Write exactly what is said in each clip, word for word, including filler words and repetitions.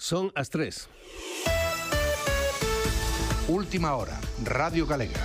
Son as tres. Última hora, Radio Galega.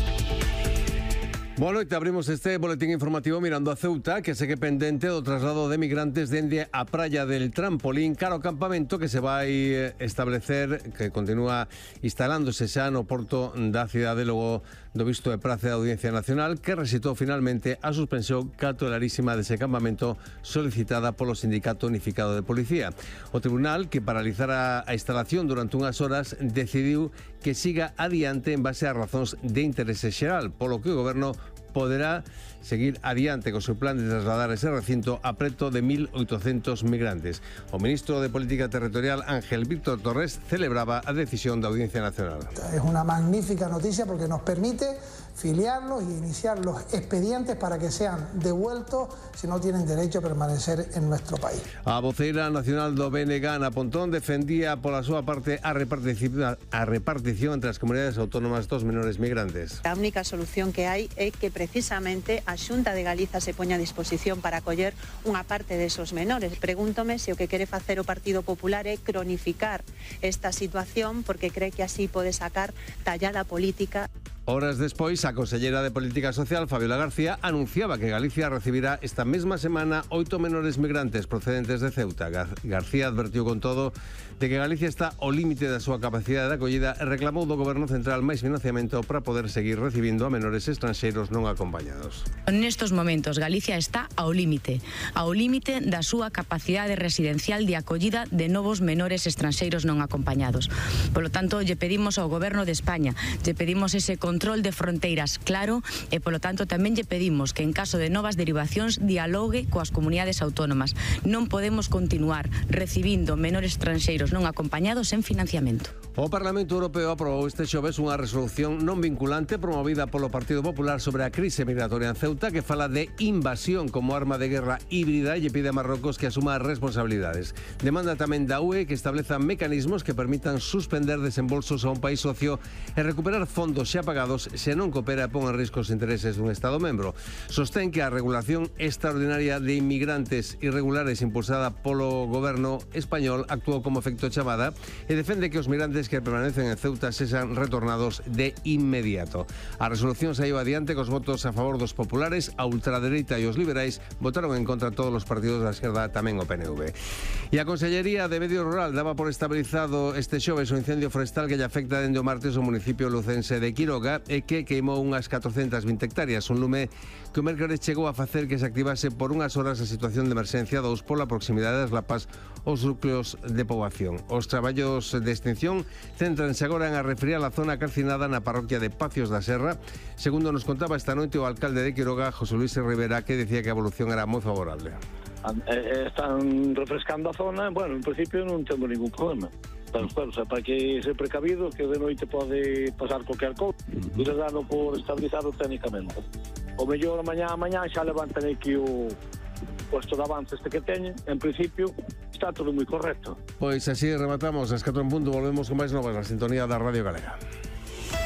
Boa noite, abrimos este boletín informativo mirando a Ceuta, que segue pendente do traslado de migrantes dende a praia del Trampolín cara ao campamento que se vai establecer, que continúa instalándose xa no porto da cidade logo do visto de prace da Audiencia Nacional, que resitou finalmente a suspensión cautelarísima dese campamento solicitada polo Sindicato Unificado de Policía. O tribunal, que paralizara a instalación durante unhas horas, decidiu que siga adiante en base a razóns de interese xeral, polo que o goberno poderá seguir adiante co seu plan de trasladar ese recinto a preto de mil oitocentos migrantes. O ministro de Política Territorial, Ángel Víctor Torres, celebraba a decisión da Audiencia Nacional. Es una magnífica noticia porque nos permite filiarlos y iniciar los expedientes para que sean devueltos si no tienen derecho a permanecer en nuestro país. A voceira nacional do B N G, Ana Pontón, defendía pola súa parte a repartición, a repartición entre as comunidades autónomas dos menores migrantes. A única solución que hai é que precisamente a Xunta de Galiza se poña a disposición para acoller unha parte desos menores. Pregúntome se o que quere facer o Partido Popular é cronificar esta situación porque cree que así pode sacar tallada política. Horas despois, a consellera de Política Social, Fabiola García, anunciaba que Galicia recibirá esta mesma semana oito menores migrantes procedentes de Ceuta. Gar García advertiu con todo de que Galicia está ao límite da súa capacidade de acollida e reclamou do Goberno Central máis financiamento para poder seguir recibindo a menores estranxeiros non acompañados. Nestos momentos, Galicia está ao límite, ao límite da súa capacidade residencial de acollida de novos menores estranxeiros non acompañados. Por lo tanto, lle pedimos ao Goberno de España, lle pedimos ese control de fronteiras claro e, polo tanto, tamén lle pedimos que en caso de novas derivacións dialogue coas comunidades autónomas. Non podemos continuar recibindo menores estranxeiros non acompañados en financiamento. O Parlamento Europeo aprobou este xoves unha resolución non vinculante promovida polo Partido Popular sobre a crise migratoria en Ceuta, que fala de invasión como arma de guerra híbrida e lle pide a Marrocos que asuma as responsabilidades. Demanda tamén da U E que estableza mecanismos que permitan suspender desembolsos a un país socio e recuperar fondos xa pagados se non coopera e pon en risco os intereses dun Estado membro. Sostén que a regulación extraordinaria de inmigrantes irregulares impulsada polo goberno español actuou como efecto chamada e defende que os migrantes que permanecen en Ceuta sexan retornados de inmediato. A resolución saiu adiante cos votos a favor dos populares, a ultradereita e os liberais votaron en contra todos os partidos da esquerda, tamén o P N V. E a Consellería de Medio Rural daba por estabilizado este xoves o incendio forestal que lle afecta dende o martes o municipio lucense de Quiroga e que queimou unhas catrocentas vinte hectáreas, un lume que o mércores chegou a facer que se activase por unhas horas a situación de emerxencia dous pola proximidade das lapas aos núcleos de poboación. Os traballos de extinción céntranse agora en a refriar a zona calcinada na parroquia de Pacios da Serra, segundo nos contaba esta noite o alcalde de Quiroga, José Luis Rivera, que decía que a evolución era moi favorable. Están refrescando a zona, bueno, en principio non temos ningún problema. Pero, claro, xa para que ser precavido, que de noite pode pasar cualquier cousa, e uh-huh. dando por estabilizado técnicamente. O mellor mañá a mañá xa levantan aquí o puesto de avance este que teñen, en principio está todo moi correcto. Pois así rematamos, as catro en punto, volvemos con máis novas na sintonía da Radio Galega.